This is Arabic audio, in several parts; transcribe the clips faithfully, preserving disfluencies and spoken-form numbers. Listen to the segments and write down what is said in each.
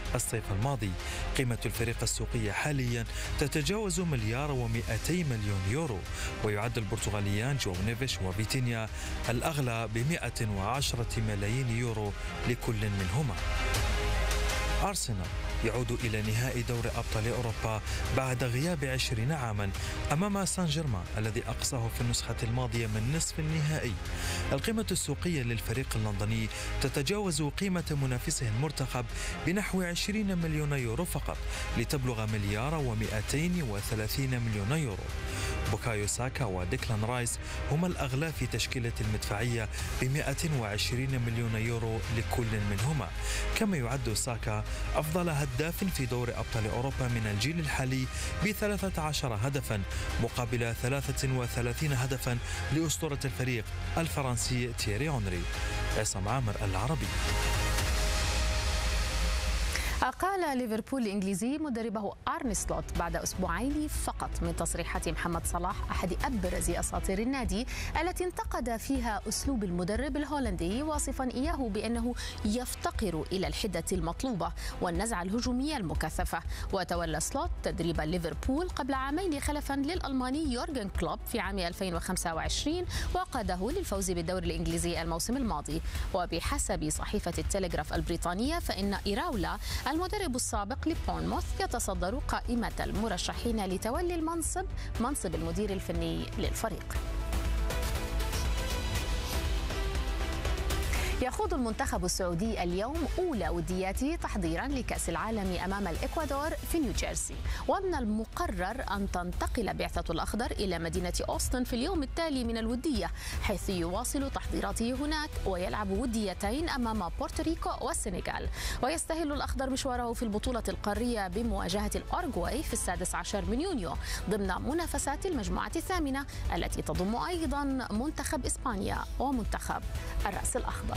الصيف الماضي. قيمة الفريق السوقية حاليا تتجاوز مليار ومئتي مليون يورو، ويعد البرتغاليان جو نيفيش وفيتينيا الأغلى بمئة وعشرة ملايين يورو لكل منهما. أرسنال يعود إلى نهائي دوري أبطال أوروبا بعد غياب عشرين عاما أمام سان جيرمان الذي أقصاه في النسخة الماضية من نصف النهائي. القيمة السوقية للفريق اللندني تتجاوز قيمة منافسه المرتقب بنحو عشرين مليون يورو فقط، لتبلغ مليار ومئتين وثلاثين مليون يورو. بوكايو ساكا وديكلان رايس هما الأغلى في تشكيلة المدفعية بمئة وعشرين مليون يورو لكل منهما. كما يعد ساكا أفضل هداف في دوري أبطال أوروبا من الجيل الحالي بثلاثة عشر هدفا مقابل ثلاثة وثلاثين هدفا لأسطورة الفريق الفرنسي تييري أونري. عصام عامر، العربي. أقال ليفربول الإنجليزي مدربه أرني سلوت بعد أسبوعين فقط من تصريحات محمد صلاح أحد أبرز أساطير النادي التي انتقد فيها أسلوب المدرب الهولندي، واصفا إياه بأنه يفتقر إلى الحدة المطلوبة والنزعة الهجومية المكثفة. وتولى سلوت تدريب ليفربول قبل عامين خلفا للألماني يورغن كلوب في عام ألفين وخمسة وعشرين، وقاده للفوز بالدوري الإنجليزي الموسم الماضي. وبحسب صحيفة التلغراف البريطانية فإن إيراولا المدرب السابق لبورنموث يتصدر قائمة المرشحين لتولي المنصب منصب المدير الفني للفريق. يخوض المنتخب السعودي اليوم أولى ودياته تحضيرا لكأس العالم أمام الإكوادور في نيوجيرسي، ومن المقرر أن تنتقل بعثة الأخضر إلى مدينة أوستن في اليوم التالي من الودية، حيث يواصل تحضيراته هناك ويلعب وديتين أمام بورتوريكو والسنغال. ويستهل الأخضر مشواره في البطولة القارية بمواجهة الأورغواي في السادس عشر من يونيو ضمن منافسات المجموعة الثامنة التي تضم أيضا منتخب إسبانيا ومنتخب الرأس الأخضر.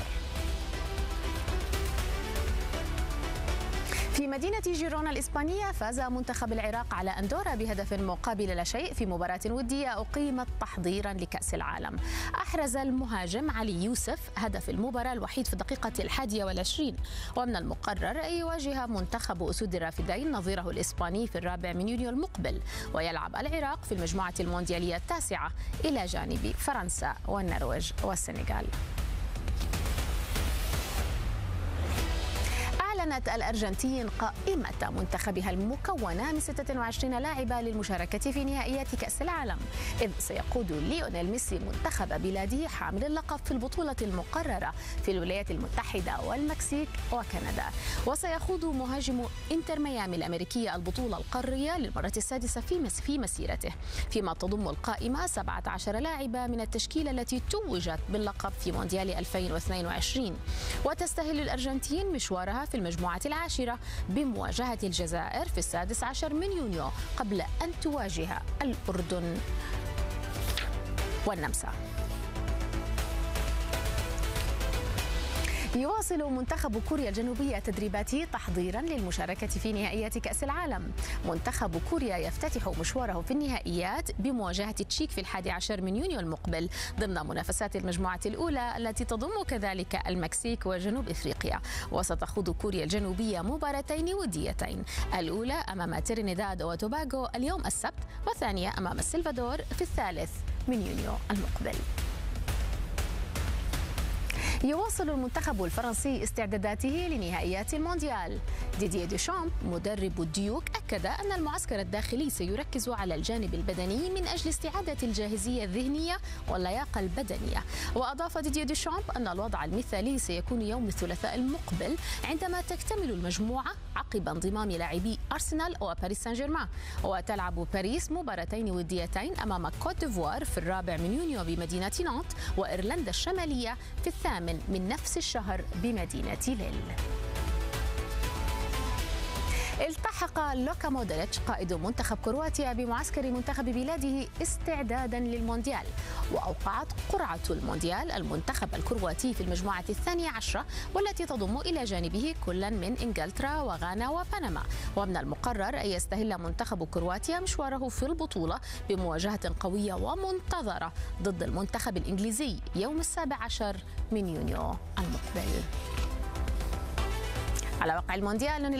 في مدينة جيرونا الإسبانية فاز منتخب العراق على أندورا بهدف مقابل لا شيء في مباراة ودية أقيمت تحضيرا لكأس العالم. أحرز المهاجم علي يوسف هدف المباراة الوحيد في الدقيقة الحادية والعشرين. ومن المقرر أن يواجه منتخب أسود الرافدين نظيره الإسباني في الرابع من يونيو المقبل، ويلعب العراق في المجموعة المونديالية التاسعة إلى جانب فرنسا والنرويج والسنغال. أعلنت الأرجنتين قائمة منتخبها المكونة من ستة وعشرين لاعبة للمشاركة في نهائيات كأس العالم، إذ سيقود ليونيل ميسي منتخب بلاده حامل اللقب في البطولة المقررة في الولايات المتحدة والمكسيك وكندا. وسيخوض مهاجم إنتر ميامي الأمريكية البطولة القارية للمرة السادسة في في مسيرته، فيما تضم القائمة سبعة عشر لاعبة من التشكيلة التي توجت باللقب في مونديال ألفين واثنين وعشرين. وتستهل الأرجنتين مشوارها في المجموعة العاشرة بمواجهة الجزائر في السادس عشر من يونيو قبل أن تواجه الأردن والنمسا. يواصل منتخب كوريا الجنوبية تدريباته تحضيرا للمشاركة في نهائيات كأس العالم. منتخب كوريا يفتتح مشواره في النهائيات بمواجهة تشيك في الحادي عشر من يونيو المقبل ضمن منافسات المجموعة الأولى التي تضم كذلك المكسيك وجنوب إفريقيا. وستخوض كوريا الجنوبية مباراتين وديتين، الأولى أمام ترينيداد وتوباغو اليوم السبت، والثانية أمام السلفادور في الثالث من يونيو المقبل. يواصل المنتخب الفرنسي استعداداته لنهائيات المونديال. ديدييه ديشامب مدرب الديوك أكد أن المعسكر الداخلي سيركز على الجانب البدني من أجل استعادة الجاهزية الذهنية واللياقة البدنية. وأضاف ديدييه ديشامب أن الوضع المثالي سيكون يوم الثلاثاء المقبل عندما تكتمل المجموعة عقب انضمام لاعبي أرسنال وباريس سان جيرمان. وتلعب باريس مباراتين وديتين أمام كوت ديفوار في الرابع من يونيو بمدينة نانت، وإيرلندا الشمالية في الثامن من نفس الشهر بمدينة ليل. التحق لوكا مودريتش قائد منتخب كرواتيا بمعسكر منتخب بلاده استعدادا للمونديال. وأوقعت قرعة المونديال المنتخب الكرواتي في المجموعة الثانية عشرة والتي تضم إلى جانبه كلا من إنجلترا وغانا وبنما. ومن المقرر أن يستهل منتخب كرواتيا مشواره في البطولة بمواجهة قوية ومنتظرة ضد المنتخب الإنجليزي يوم السابع عشر من يونيو المقبل. على وقع المونديال